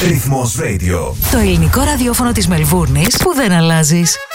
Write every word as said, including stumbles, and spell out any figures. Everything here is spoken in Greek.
Ρυθμός Radio. Το ελληνικό ραδιόφωνο της Μελβούρνης που δεν αλλάζεις.